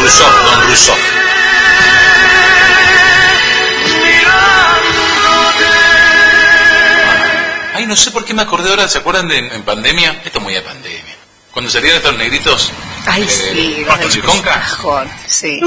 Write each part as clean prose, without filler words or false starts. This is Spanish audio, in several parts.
Don Rousseau. Ay, no sé por qué me acordé ahora, ¿se acuerdan de en pandemia? Esto es muy de pandemia. Cuando salían estos negritos. Ay, sí, con Chiconca. Sí.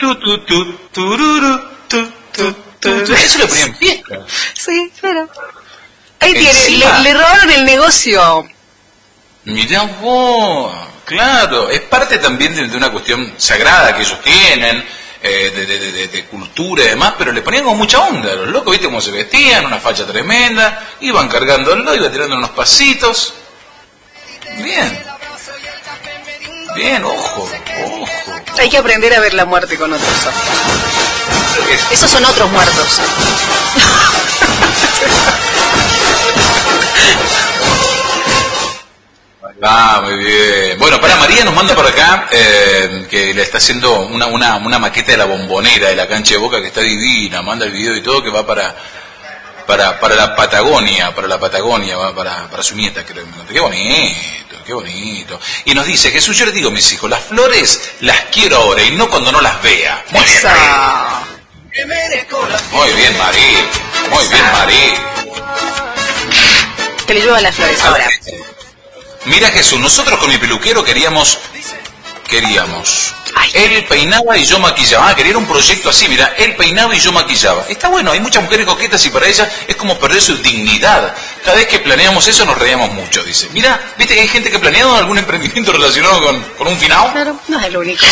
Eso lo ponían en fiesta. Sí, claro. Ahí tiene, le robaron el negocio. Mirá vos, claro, es parte también de una cuestión sagrada que ellos tienen, de cultura y demás, pero le ponían con mucha onda a los locos, viste cómo se vestían, una facha tremenda, iban cargándolo, iban tirando unos pasitos. Bien, ojo. Hay que aprender a ver la muerte con otros ojos. Esos son otros muertos. Muy bien. Bueno, para María nos manda por acá que le está haciendo una maqueta de la Bombonera de la cancha de Boca que está divina, manda el video y todo que va para la Patagonia, va para su nieta, creo. Qué bonito. Y nos dice, Jesús, yo les digo a mis hijos, las flores las quiero ahora y no cuando no las vea. Muy bien, María. Que le lluevan las flores ahora. Mira, Jesús, nosotros con mi peluquero queríamos él peinaba y yo maquillaba. Quería un proyecto así, mira, él peinaba y yo maquillaba. Está bueno, hay muchas mujeres coquetas y para ellas es como perder su dignidad. Cada vez que planeamos eso nos reíamos mucho, dice. Mira, ¿viste que hay gente que ha planeado algún emprendimiento relacionado con un finado? Claro, no es el único.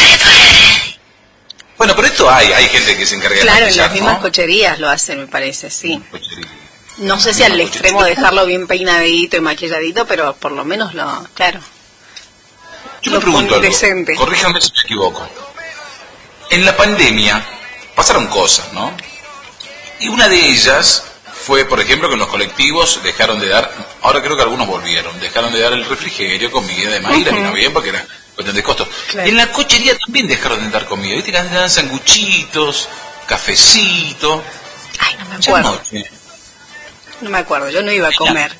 Bueno, pero esto hay gente que se encarga de maquillar, en las mismas cocherías lo hacen, me parece, sí. No sé si al extremo de dejarlo bien peinadito y maquilladito, pero por lo menos claro. Yo me pregunto algo, corríjanme si me equivoco. En la pandemia pasaron cosas, ¿no? Y una de ellas fue, por ejemplo, que en los colectivos dejaron de dar, ahora creo que algunos volvieron, dejaron de dar el refrigerio, comida, demás, y la vino bien porque era cuestión de costos. Claro. Y en la cochería también dejaron de dar comida, ¿viste? Que dan sanguchitos, cafecito. Ay, no me acuerdo. No me acuerdo, yo no iba a comer.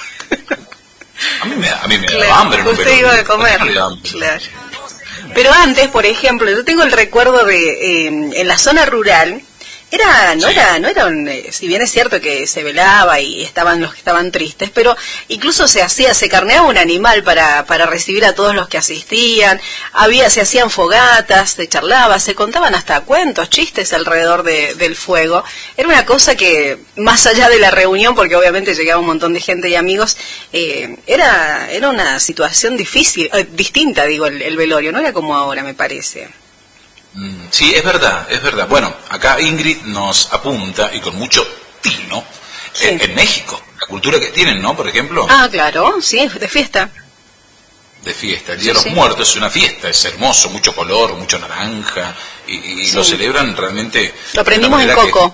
A mí me daba hambre. Usted iba a comer, claro. Pero antes, por ejemplo, yo tengo el recuerdo de en la zona rural, no era si bien es cierto que se velaba y estaban los que estaban tristes, pero incluso se carneaba un animal para recibir a todos los que asistían, se hacían fogatas, se charlaba, se contaban hasta cuentos, chistes alrededor del fuego. Era una cosa que, más allá de la reunión, porque obviamente llegaba un montón de gente y amigos, era una situación distinta, digo, el velorio, no era como ahora, me parece. Sí, es verdad. Bueno, acá Ingrid nos apunta, y con mucho tino, en México, la cultura que tienen, ¿no? Por ejemplo. Ah, claro, sí, de fiesta. El Día de los Muertos es una fiesta, es hermoso, mucho color, mucho naranja, y lo celebran realmente. Lo aprendimos en Coco.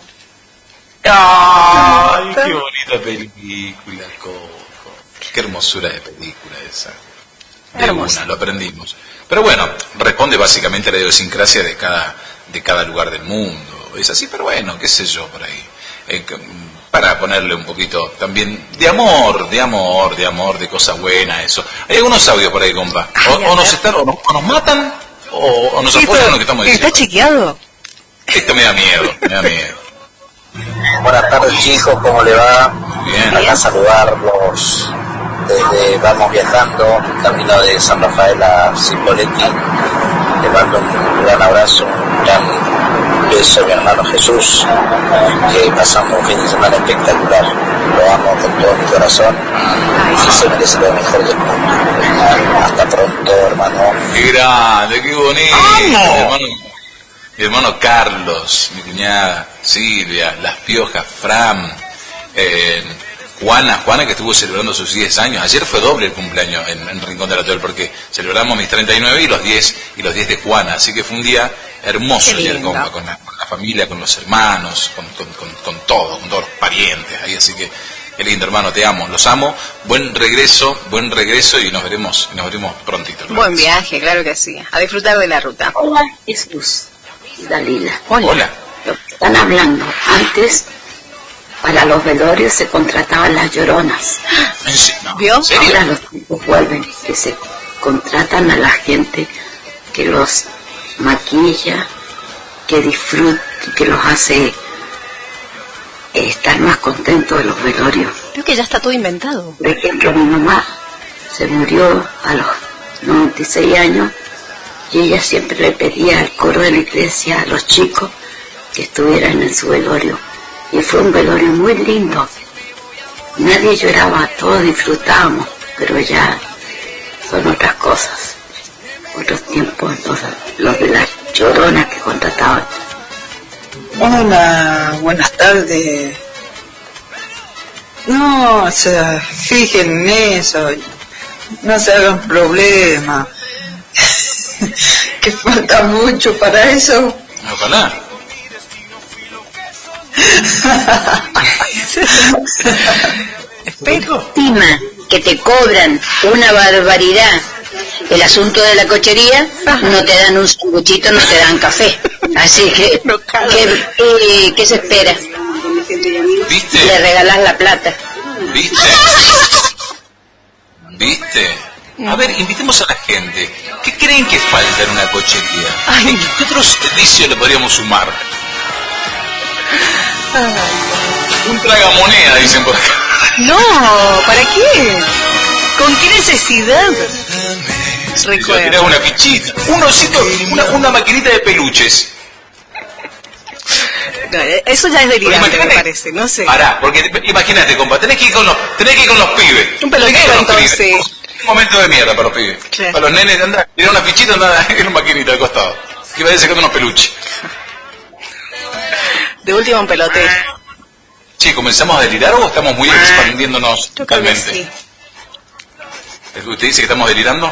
¡Ay, qué bonita película, Coco! Qué hermosura de película esa. Lo aprendimos. Pero bueno, responde básicamente a la idiosincrasia de cada lugar del mundo. Es así, pero bueno, qué sé yo por ahí. Para ponerle un poquito también de amor, de cosa buena, eso. Hay algunos audios por ahí, compa. O nos matan, o nos apoyan lo que estamos diciendo. ¿Está chequeado? Esto me da miedo. Buenas tardes, chicos, ¿cómo le va? Bien. Acá saludarlos desde Vamos Viajando, camino de San Rafael a Cipolletti. Le mando un gran abrazo, un gran beso a mi hermano Jesús, que pasamos un fin de semana espectacular. Lo amo con todo mi corazón y se merece lo mejor del mundo. Hasta pronto, hermano. Qué grande, qué bonito. Mi hermano Carlos, mi cuñada Silvia, las piojas Fran, Juana que estuvo celebrando sus 10 años. Ayer fue doble el cumpleaños en Rincón de la Torre, porque celebramos mis 39 y los 10 de Juana, así que fue un día hermoso ayer con la familia, con los hermanos, con todos los parientes ahí, así que qué lindo, hermano, te amo, los amo. Buen regreso y nos veremos prontito. Buen viaje, claro que sí. A disfrutar de la ruta. Hola, Jesús. Dalila. Hola. Lo que están hablando, antes para los velorios se contrataban las lloronas. ¿Vio? Ahora los tiempos vuelven, que se contratan a la gente que los maquilla, que disfruta, que los hace estar más contentos de los velorios. Creo que ya está todo inventado. Por ejemplo, mi mamá se murió a los 96 años y ella siempre le pedía al coro de la iglesia, a los chicos, que estuvieran en su velorio. Y fue un velorio muy lindo. Nadie lloraba, todos disfrutábamos, pero ya son otras cosas. Otros tiempos, los de las lloronas que contrataban. Hola, buenas tardes. No, o sea, fijen en eso, no se hagan problema. Que falta mucho para eso. Ojalá. Estima que te cobran una barbaridad el asunto de la cochería, no te dan un sanguchito, no te dan café. Así que, ¿qué se espera? ¿Viste? Le regalás la plata. ¿Viste? A ver, invitemos a la gente. ¿Qué creen que falta en una cochería? Ay. ¿Qué otros servicios le podríamos sumar? Un tragamoneda, dicen por acá. No, ¿para qué? ¿Con qué necesidad? Recuerda. Una fichita, un osito, una maquinita de peluches. No, eso ya es delirante, me parece, no sé. Pará, porque imagínate, compa, tenés que ir con los pibes. Un pelotero, entonces. Un momento de mierda para los pibes. Claro. Para los nenes, anda, tirar una fichita, anda en una maquinita al costado. Que vaya sacando unos peluches. De último un pelotero. Sí, ¿comenzamos a delirar o estamos muy expandiéndonos Yo creo que totalmente? sí. ¿Usted dice que estamos delirando?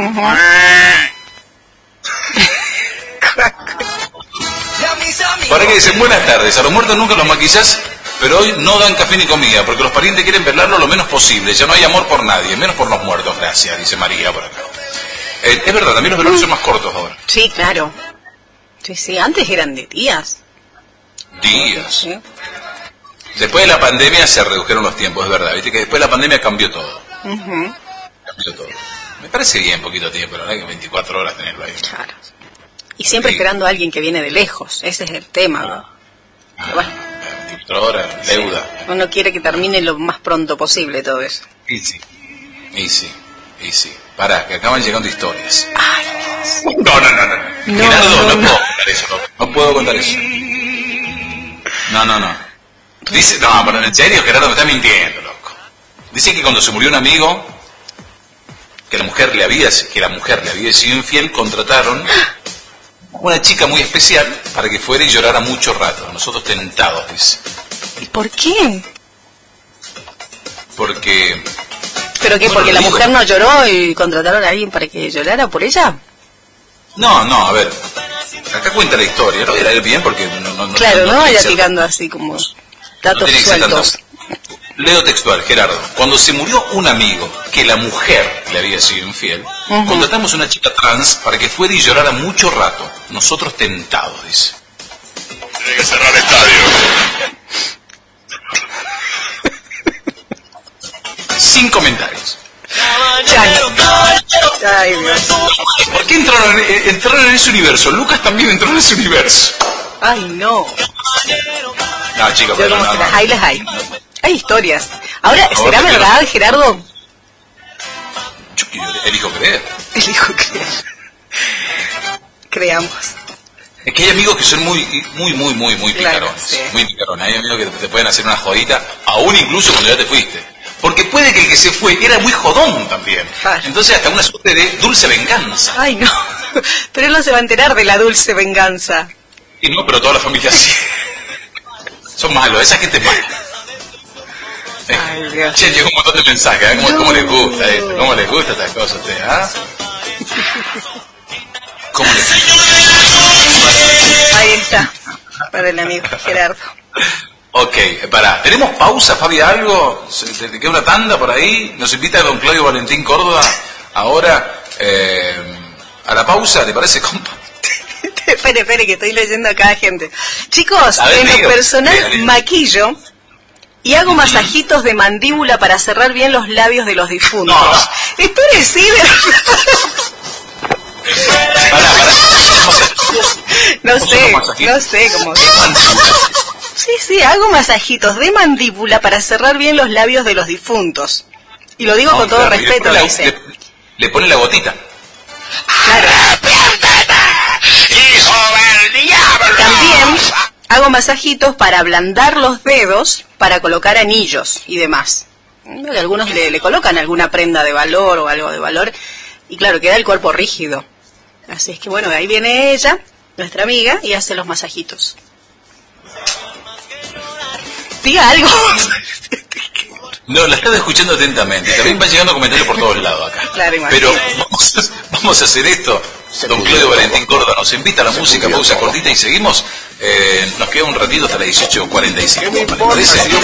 Para que dicen buenas tardes, a los muertos nunca los maquillás, pero hoy no dan café ni comida, porque los parientes quieren velarlo lo menos posible, ya no hay amor por nadie, menos por los muertos, gracias, dice María por acá. Es verdad, también los velorios son más cortos ahora. Sí, claro. Sí, antes eran de días. Días. Sí. Después de la pandemia se redujeron los tiempos, es verdad, viste que después de la pandemia cambió todo. Cambió todo. Me parece bien poquito tiempo, la verdad que 24 horas tenerlo ahí. Claro. Y siempre esperando a alguien que viene de lejos, ese es el tema, ¿no? Bueno. 24 horas, deuda. Uno quiere que termine lo más pronto posible todo eso. Y sí. Pará, que acaban llegando historias. Ay, No. Gerardo, no puedo contar eso. No puedo contar eso. No. Dice, no, pero en serio, Gerardo me está mintiendo, loco. Dice que cuando se murió un amigo, que la mujer le había sido infiel, contrataron una chica muy especial para que fuera y llorara mucho rato. Nosotros tentados, dice. ¿Y por qué? Porque... ¿Pero qué? ¿Porque la mujer no lloró y contrataron a alguien para que llorara por ella? No, a ver. Acá cuenta la historia, ¿no? Era él bien porque no claro, no vaya tirando así como datos sueltos. Leo textual, Gerardo. Cuando se murió un amigo que la mujer le había sido infiel, contratamos a una chica trans para que fuera y llorara mucho rato. Nosotros tentados, dice. Tiene que cerrar el estadio. Sin comentarios. Ay, Dios. ¿Por qué entraron en ese universo? Lucas también entró en ese universo. Ay, no. No, chicos, Yo pero como no. que las hay. Hay historias. Ahora, ¿será verdad, Gerardo? Yo elijo creer. Elijo creer. Creamos. Es que hay amigos que son muy Claro, picarones. sí. Muy picarones. Hay amigos que te pueden hacer una jodita, aún incluso cuando ya te fuiste. Porque puede que el que se fue era muy jodón también. Claro. Entonces hasta una suerte de dulce venganza. Ay, no. Pero él no se va a enterar de la dulce venganza. Y no, pero toda la familia sí. Son malos, esa gente es mala. Ay, Dios. Che, llegó un montón de mensajes, ¿eh? ¿Cómo les gusta esto? ¿Cómo les gusta estas cosas a ustedes? ¿Ah? ¿Cómo les gusta? Ahí está. Para el amigo Gerardo. Ok, pará. ¿Tenemos pausa, Fabi, algo? ¿Te queda una tanda por ahí? ¿Nos invita don Claudio Valentín Córdoba ahora a la pausa? ¿Te parece, compa? Espere, que estoy leyendo a cada gente. Chicos, A ver, en lo diga. personal Diga. maquillo y hago masajitos de mandíbula para cerrar bien los labios de los difuntos. No. Espere, sí, Pará. No sé, como que... Sí, hago masajitos de mandíbula para cerrar bien los labios de los difuntos. Y lo digo con todo respeto, lo hice. Le pone la gotita. Claro. También hago masajitos para ablandar los dedos, para colocar anillos y demás. Algunos le colocan alguna prenda de valor o algo de valor, y claro, queda el cuerpo rígido. Así es que bueno, ahí viene ella, nuestra amiga, y hace los masajitos. Diga algo. No, la estaba escuchando atentamente. También van llegando comentarios por todos lados acá. Claro, pero vamos a hacer esto. Don Claudio Valentín Córdoba nos invita a la música, pausa cortita y seguimos. Nos queda un ratito hasta las 18:45. ¿Me parece?